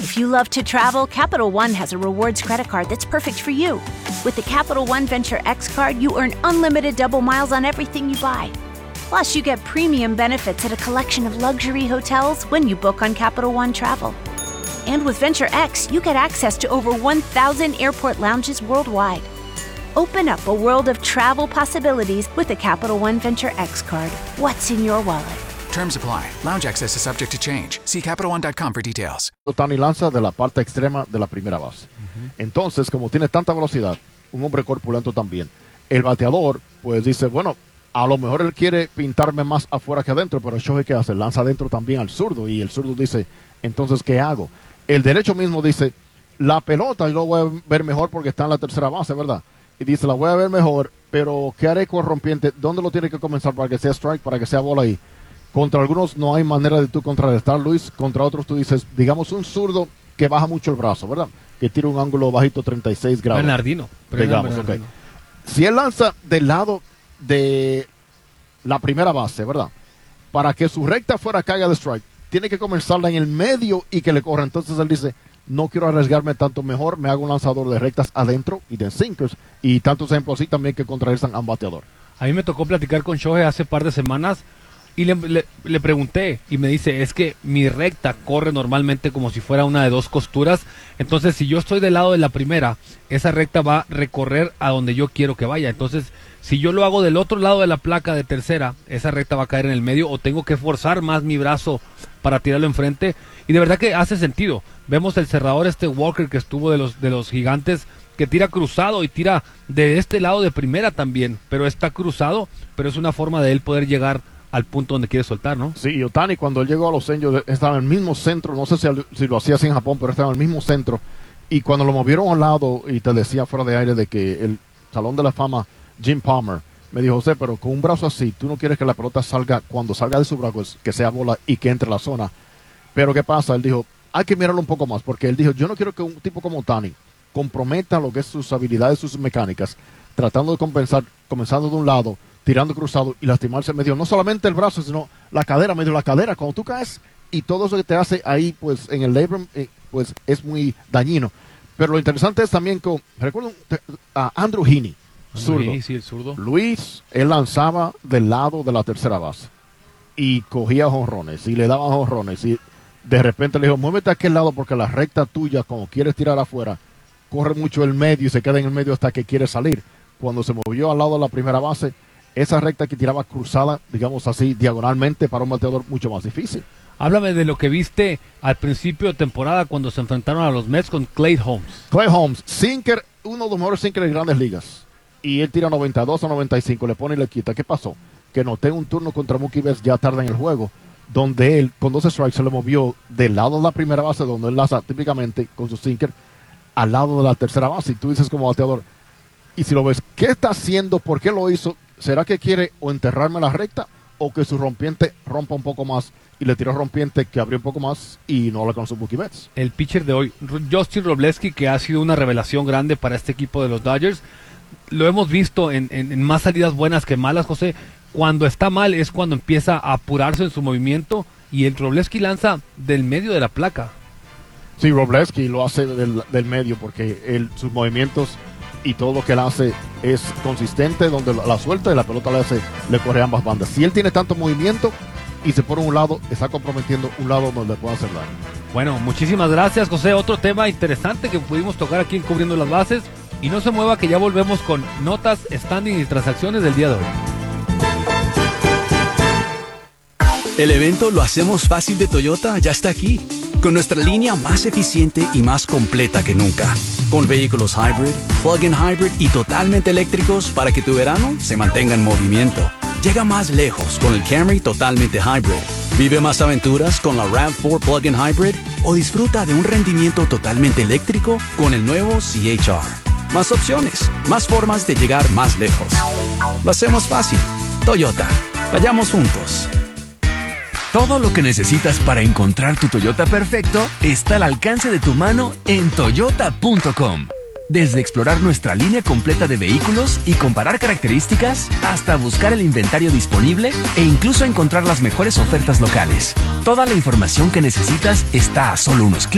If you love to travel, Capital One has a rewards credit card that's perfect for you. With the Capital One Venture X card, you earn unlimited double miles on everything you buy. Plus, you get premium benefits at a collection of luxury hotels when you book on Capital One Travel. And with Venture X, you get access to over 1,000 airport lounges worldwide. Open up a world of travel possibilities with the Capital One Venture X card. What's in your wallet? Terms apply. Lounge access is subject to change. See CapitalOne.com for details. Ohtani lanza de la parte extrema de la primera base. Entonces, como tiene tanta velocidad, un hombre corpulento también, el bateador pues dice, bueno, a lo mejor él quiere pintarme más afuera que adentro, pero Shohei, ¿qué hace? Lanza adentro también al zurdo, y el zurdo dice, entonces, ¿qué hago? El derecho mismo dice, la pelota yo lo voy a ver mejor porque está en la tercera base, ¿verdad? Y dice, la voy a ver mejor, pero ¿qué haré con el rompiente? ¿Dónde lo tiene que comenzar para que sea strike, para que sea bola ahí? Contra algunos no hay manera de tú contrarrestar, Luis. Contra otros tú dices, digamos, un zurdo que baja mucho el brazo, ¿verdad? Que tira un ángulo bajito 36 grados. Bernardino. Digamos, okay. Si él lanza del lado de la primera base, ¿verdad? Para que su recta fuera caiga de strike, tiene que comenzarla en el medio y que le corra. Entonces él dice, no quiero arriesgarme tanto, mejor me hago un lanzador de rectas adentro y de sinkers. Y tantos ejemplos así también que contrarrestan a un bateador. A mí me tocó platicar con Shohei hace par de semanas y le pregunté y me dice, es que mi recta corre normalmente como si fuera una de dos costuras, entonces si yo estoy del lado de la primera, esa recta va a recorrer a donde yo quiero que vaya, entonces si yo lo hago del otro lado de la placa de tercera, esa recta va a caer en el medio o tengo que forzar más mi brazo para tirarlo enfrente, y de verdad que hace sentido. Vemos el cerrador Walker que estuvo de los Gigantes, que tira cruzado y tira de este lado de primera también, pero está cruzado, pero es una forma de él poder llegar al punto donde quiere soltar, ¿no? Sí, y Ohtani cuando él llegó a los Angels estaba en el mismo centro, no sé si lo hacía así en Japón, pero estaba en el mismo centro, y cuando lo movieron al lado, y te decía fuera de aire de que el Salón de la Fama, Jim Palmer, me dijo, José, pero con un brazo así, tú no quieres que la pelota salga, cuando salga de su brazo, que sea bola y que entre la zona, pero ¿qué pasa? Él dijo, hay que mirarlo un poco más, porque él dijo, yo no quiero que un tipo como Ohtani comprometa lo que es sus habilidades, sus mecánicas, tratando de compensar, comenzando de un lado, tirando cruzado y lastimarse medio, no solamente el brazo, sino la cadera, medio la cadera, cuando tú caes y todo eso que te hace ahí, pues en el labrum, pues es muy dañino. Pero lo interesante es también que, recuerdo a Andrew Heaney, zurdo. Sí, el zurdo. Luis, él lanzaba del lado de la tercera base y cogía jonrones y le daban jonrones y de repente le dijo, muévete a aquel lado porque la recta tuya, como quieres tirar afuera, corre mucho el medio y se queda en el medio hasta que quiere salir. Cuando se movió al lado de la primera base, esa recta que tiraba cruzada, digamos así, diagonalmente, para un bateador mucho más difícil. Háblame de lo que viste al principio de temporada cuando se enfrentaron a los Mets con Clay Holmes. Clay Holmes, sinker, uno de los mejores sinkers de Grandes Ligas. Y él tira 92 a 95, le pone y le quita. ¿Qué pasó? Que noté un turno contra Mookie Betts ya tarde en el juego, donde él, con 12 strikes, se le movió del lado de la primera base, donde él lanza típicamente con su sinker, al lado de la tercera base. Y tú dices como bateador, y si lo ves, ¿qué está haciendo? ¿Por qué lo hizo? ¿Será que quiere o enterrarme la recta o que su rompiente rompa un poco más? Y le tiró rompiente que abrió un poco más y no le alcanzó Mookie Betts. El pitcher de hoy, Justin Robleski, que ha sido una revelación grande para este equipo de los Dodgers. Lo hemos visto en más salidas buenas que malas, José. Cuando está mal es cuando empieza a apurarse en su movimiento, y el Robleski lanza del medio de la placa. Sí, Robleski lo hace del medio porque sus movimientos y todo lo que él hace es consistente, donde la suelta y la pelota le corre a ambas bandas. Si él tiene tanto movimiento y se pone a un lado, está comprometiendo un lado donde le puede hacer daño. Bueno, muchísimas gracias, José. Otro tema interesante que pudimos tocar aquí en Cubriendo las Bases. Y no se mueva, que ya volvemos con notas, standing y transacciones del día de hoy. El evento Lo Hacemos Fácil de Toyota ya está aquí, con nuestra línea más eficiente y más completa que nunca, con vehículos hybrid, plug-in hybrid y totalmente eléctricos para que tu verano se mantenga en movimiento. Llega más lejos con el Camry totalmente hybrid. Vive más aventuras con la RAV4 plug-in hybrid o disfruta de un rendimiento totalmente eléctrico con el nuevo CHR. Más opciones, más formas de llegar más lejos. Lo hacemos fácil. Toyota. Vayamos juntos. Todo lo que necesitas para encontrar tu Toyota perfecto está al alcance de tu mano en toyota.com. Desde explorar nuestra línea completa de vehículos y comparar características, hasta buscar el inventario disponible e incluso encontrar las mejores ofertas locales. Toda la información que necesitas está a solo unos clics.